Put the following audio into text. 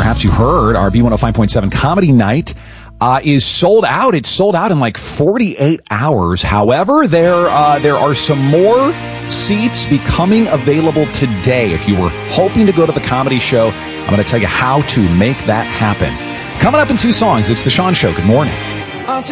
perhaps you heard, our B105.7 comedy night is sold out. It's sold out in like 48 hours. However, there are some more seats becoming available today. If you were hoping to go to the comedy show, I'm going to tell you how to make that happen. Coming up in 2 songs, it's The Sean Show. Good morning.